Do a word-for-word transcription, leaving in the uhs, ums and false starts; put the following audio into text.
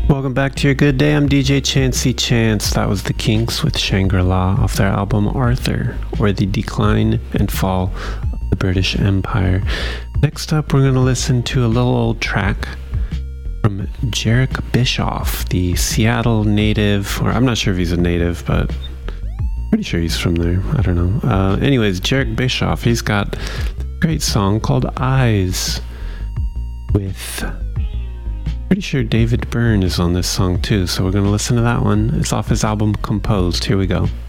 Welcome back to your good day. I'm D J Chancey Chance. That was the Kinks with Shangri-La off their album Arthur, or the Decline and Fall of the British Empire. Next up, we're going to listen to a little old track from Jarek Bischoff, the Seattle native, or I'm not sure if he's a native, but pretty sure he's from there. I don't know. Uh, anyways, Jarek Bischoff, he's got a great song called Eyes with... Pretty sure David Byrne is on this song too, so we're going to listen to that one. It's off his album Composed. Here we go.